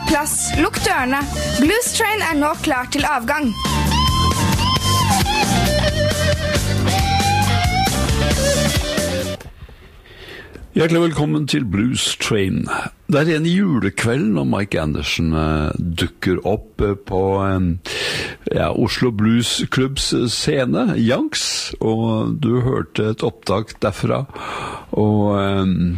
plass, lukk dørene. Blues Train nå klar til avgang. Hjertelig velkommen til Blues Train. Det en julekveld når Mike Anderson dukker opp på Oslo Blues Klubbs scene, Youngs, og du hørte et opptak derfra, og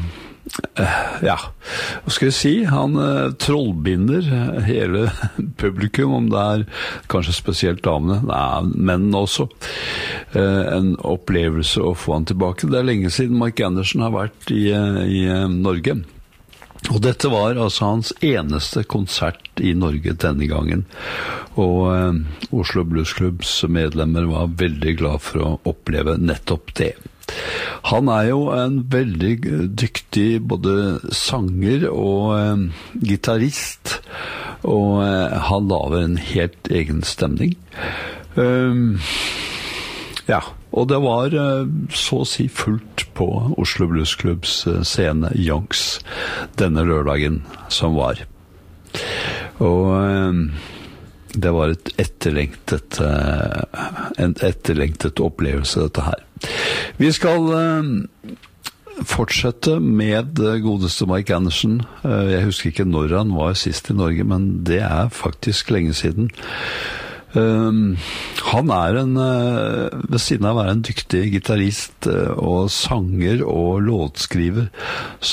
hva skal jeg si, han trollbinder hele publikum, om det kanskje spesielt damene, menn også, en opplevelse å få han tilbake. Det lenge siden Mike Anderson har vært i Norge, og dette var altså hans eneste konsert i Norge denne gangen, og Oslo Blues Klubbs medlemmer var veldig glad for å oppleve nettopp det. Han jo en veldig dyktig både sanger og gitarrist, og han lager en helt egen stemning. Og det var så å si fullt på Oslo Blues Klubbs scene Youngs denne lørdagen som var. Og det var en etterlengtet opplevelse dette her. Vi skal fortsette med godeste Mike Anderson. Jeg husker ikke når han var sist i Norge, men det faktisk lenge siden. Han ved siden av å være en dyktig gitarist og sanger og låtskriver,